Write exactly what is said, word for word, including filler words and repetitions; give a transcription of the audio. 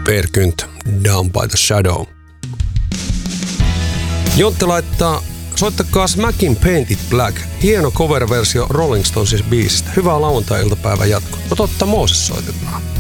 Per Gynt, Down by the Shadow. Jontte laittaa, soittakaa Smackin Painted Black, hieno cover-versio Rolling Stonesin biisistä. Hyvää lauantai-iltapäivän jatkoa. No totta, Mooses soitetaan.